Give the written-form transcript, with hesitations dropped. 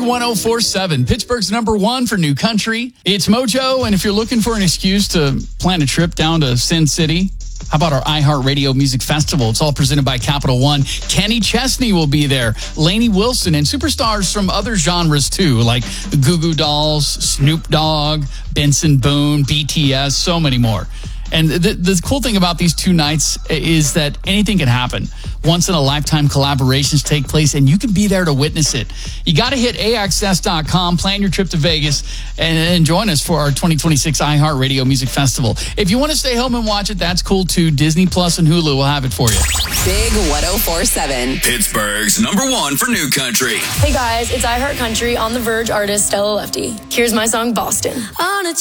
104.7, Pittsburgh's number one for new country. It's Mojo, and if you're looking for an excuse to plan a trip down to Sin City, how about our iHeartRadio Music Festival? It's all presented by Capital One. Kenny Chesney will be there, Lainey Wilson, and superstars from other genres too, like the Goo Goo Dolls, Snoop Dogg, Benson Boone, BTS, so many more. And the cool thing about these two nights is that anything can happen. Once-in-a-lifetime collaborations take place, and you can be there to witness it. You got to hit AXS.com, plan your trip to Vegas, and join us for our 2026 iHeartRadio Music Festival. If you want to stay home and watch it, that's cool too. Disney Plus and Hulu will have it for you. Big 104.7. Pittsburgh's number one for new country. Hey guys, it's iHeart Country on The Verge artist Stella Lefty. Here's my song, Boston. On a